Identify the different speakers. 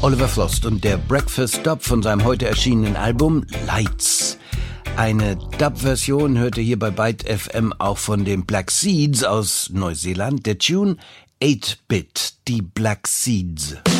Speaker 1: Oliver Frost und der Breakfast Dub von seinem heute erschienenen Album Lights. Eine Dub-Version hört ihr hier bei Byte FM auch von den Black Seeds aus Neuseeland. Der Tune 8-Bit, die Black Seeds.